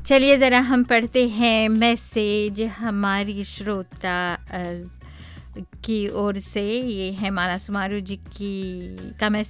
चलिए ज़रा हम पढ़ते हैं मैसेज हमारी श्रोता की ओर से। ये है माला सुमारू जी का मैसेज